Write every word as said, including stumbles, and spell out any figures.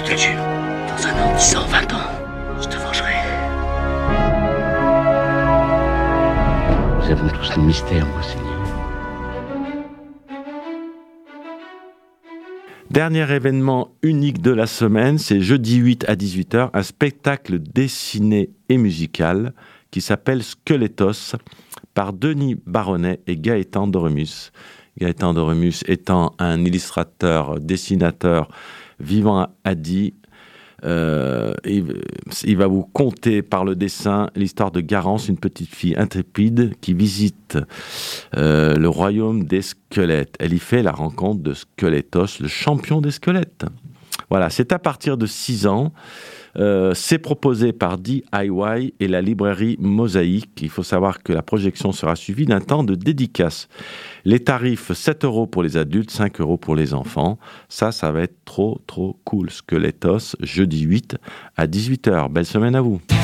te le jure. Dans un an, dix ans, vingt ans, je te vengerai. Nous avons tous nos mystères, monseigneur. Dernier événement unique de la semaine, c'est jeudi huit à dix-huit heures, un spectacle dessiné et musical qui s'appelle Squelettos par Denis Baronnet et Gaëtan Doremus. Gaëtan Doremus étant un illustrateur, dessinateur vivant à Die. Euh, il, il va vous conter par le dessin l'histoire de Garance, une petite fille intrépide qui visite euh, le royaume des squelettes. Elle y fait la rencontre de Squelettos, le champion des squelettes. Voilà, c'est à partir de six ans. Euh, c'est proposé par D I Y et la librairie Mosaïque. Il faut savoir que la projection sera suivie d'un temps de dédicace. Les tarifs, sept euros pour les adultes, cinq euros pour les enfants. Ça, ça va être trop, trop cool. Squelettos, jeudi huit à dix-huit heures. Belle semaine à vous.